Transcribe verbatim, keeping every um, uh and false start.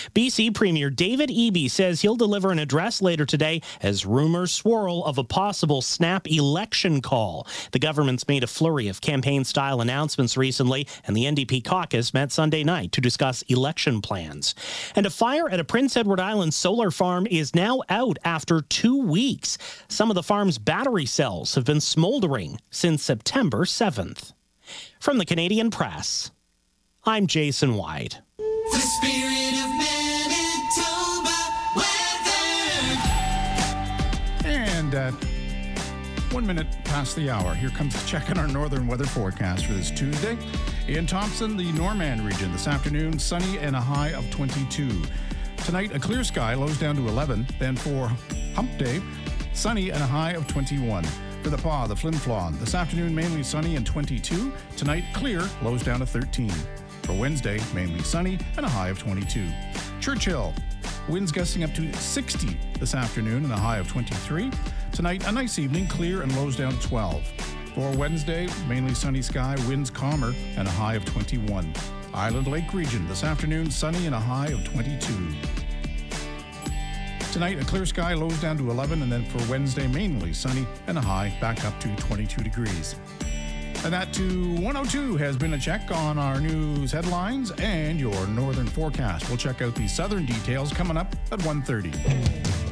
B C Premier David Eby says he'll deliver an address later today as rumors swirl of a possible snap election call. The government's made a flurry of campaign-style announcements recently, and the N D P caucus met Sunday night to discuss election plans. And a fire at a Prince Edward Island solar farm is now out after two weeks. Some of the farm's battery cells have been smoldering since September seventh. From the Canadian Press, I'm Jason White. The spirit of Manitoba weather. And at one minute past the hour, here comes a check on our northern weather forecast for this Tuesday. In Thompson, the Norman region, this afternoon, sunny and a high of twenty-two. Tonight, a clear sky, lows down to eleven. Then for Hump Day, sunny and a high of twenty-one. For the Pas, the Flin Flon, this afternoon, mainly sunny and twenty-two. Tonight, clear, lows down to thirteen. For Wednesday, mainly sunny and a high of twenty-two. Churchill, winds gusting up to sixty this afternoon and a high of twenty-three. Tonight, a nice evening, clear and lows down to twelve. For Wednesday, mainly sunny sky, winds calmer and a high of twenty-one. Island Lake region, this afternoon, sunny and a high of twenty-two. Tonight, a clear sky, lows down to eleven, and then for Wednesday, mainly sunny and a high back up to twenty-two degrees. And that to one oh two has been a check on our news headlines and your northern forecast. We'll check out the southern details coming up at one thirty.